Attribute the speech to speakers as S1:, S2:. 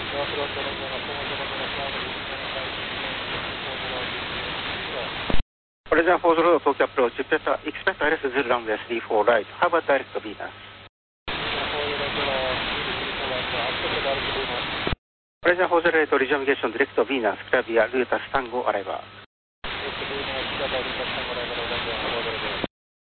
S1: Horizon 40 Tokyo approach, expect ILS 0 runway 34 right, Harvard direct to Venus. Horizon 408 resume navigation direct to Venus, clear via Lutas Tango arrival.